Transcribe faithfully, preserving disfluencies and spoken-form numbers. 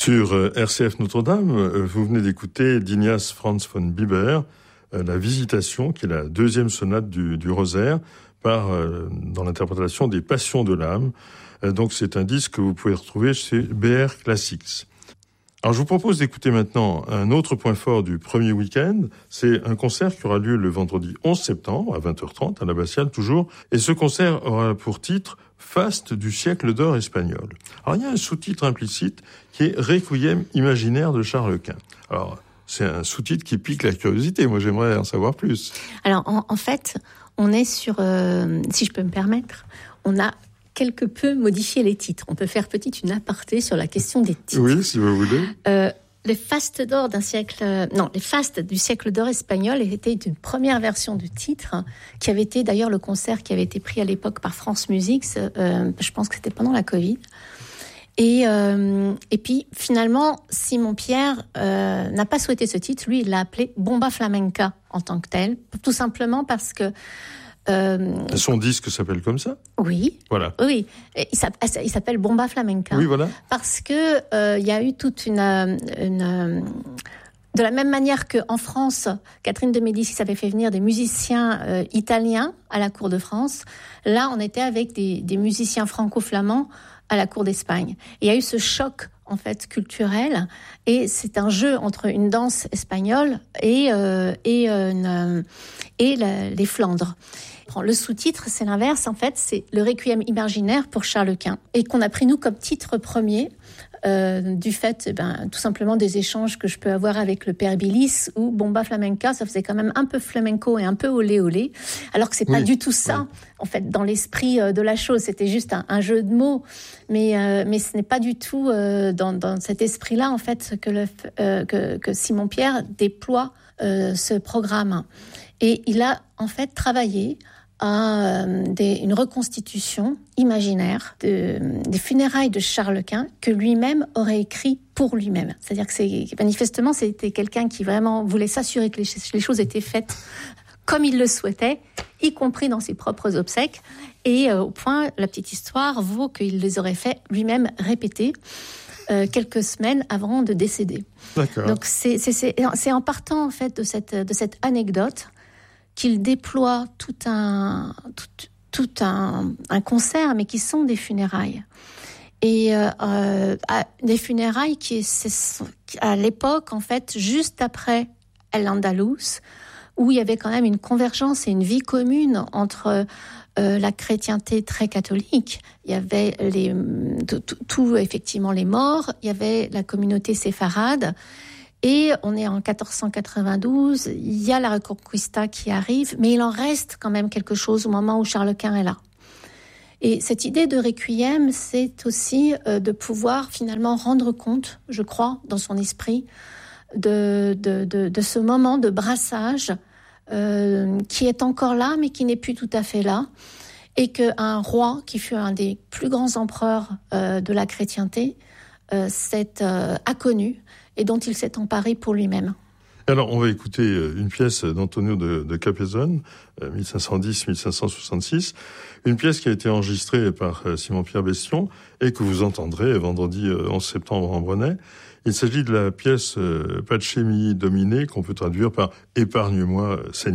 Sur R C F Notre-Dame, vous venez d'écouter d'Ignaz Franz von Bieber, la Visitation, qui est la deuxième sonate du, du Rosaire, par, euh, dans l'interprétation des Passions de l'âme. Euh, donc c'est un disque que vous pouvez retrouver chez B R Classics. Alors je vous propose d'écouter maintenant un autre point fort du premier week-end. C'est un concert qui aura lieu le vendredi onze septembre à vingt heures trente à l'Abbatiale toujours. Et ce concert aura pour titre Faste du siècle d'or espagnol. Alors il y a un sous-titre implicite qui est Requiem imaginaire de Charles Quint. Alors c'est un sous-titre qui pique la curiosité. Moi j'aimerais en savoir plus. Alors en, en fait, on est sur, euh, si je peux me permettre, on a quelque peu modifié les titres. On peut faire petite une aparté sur la question des titres. Oui, si vous voulez. Euh, les fastes d'or d'un siècle, non, les fastes du siècle d'or espagnol étaient une première version du titre qui avait été d'ailleurs le concert qui avait été pris à l'époque par France Musique. Euh, je pense que c'était pendant la Covid. Et, euh, et puis finalement, Simon Pierre euh, n'a pas souhaité ce titre. Lui, il l'a appelé Bomba Flamenca en tant que tel, tout simplement parce que Euh, Son disque s'appelle comme ça ? Oui. Voilà. Oui. Il s'appelle, il s'appelle Bomba Flamenca. Oui, voilà. Parce que euh, il y a eu toute une, une de la même manière qu'en France, Catherine de Médicis avait fait venir des musiciens euh, italiens à la cour de France. Là, on était avec des, des musiciens franco-flamands à la cour d'Espagne. Et il y a eu ce choc en fait culturel, et c'est un jeu entre une danse espagnole et euh, et une, et la, les Flandres. Le sous-titre, c'est l'inverse, en fait, c'est le Requiem imaginaire pour Charles Quint, et qu'on a pris nous comme titre premier, euh, du fait, ben, tout simplement des échanges que je peux avoir avec le père Bilis, où Bomba Flamenca, ça faisait quand même un peu flamenco et un peu olé olé, alors que c'est pas oui, du tout ça, oui. En fait, dans l'esprit de la chose, c'était juste un, un jeu de mots, mais euh, mais ce n'est pas du tout euh, dans, dans cet esprit-là, en fait, que, le, euh, que, que Simon Pierre déploie euh, ce programme. Et il a, en fait, travaillé à euh, des, une reconstitution imaginaire de, des funérailles de Charles Quint que lui-même aurait écrit pour lui-même. C'est-à-dire que c'est, manifestement, c'était quelqu'un qui vraiment voulait s'assurer que les, les choses étaient faites comme il le souhaitait, y compris dans ses propres obsèques. Et euh, au point, la petite histoire vaut qu'il les aurait fait lui-même répéter euh, quelques semaines avant de décéder. D'accord. Donc c'est, c'est, c'est, c'est en partant en fait de cette, de cette anecdote qu'il déploie tout un, tout, tout un, un concert, mais qui sont des funérailles. Et euh, euh, des funérailles qui, c'est, à l'époque, en fait, juste après Al-Andalus, où il y avait quand même une convergence et une vie commune entre euh, la chrétienté très catholique. Il y avait les, tout, tout, tout, effectivement les morts, il y avait la communauté séfarade, et on est en quatorze cent quatre-vingt-douze, il y a la Reconquista qui arrive, mais il en reste quand même quelque chose au moment où Charles Quint est là. Et cette idée de requiem, c'est aussi euh, de pouvoir finalement rendre compte, je crois, dans son esprit, de, de, de, de ce moment de brassage euh, qui est encore là, mais qui n'est plus tout à fait là, et qu'un roi, qui fut un des plus grands empereurs euh, de la chrétienté, euh, s'est euh, inconnu, et dont il s'est emparé pour lui-même. Alors, on va écouter une pièce d'Antonio de, de Capezon, mille cinq cent dix à mille cinq cent soixante-six, une pièce qui a été enregistrée par Simon-Pierre Bestion et que vous entendrez vendredi onze septembre en Brenais. Il s'agit de la pièce Pace mihi Domine, qu'on peut traduire par « Épargne-moi, Seigneur ».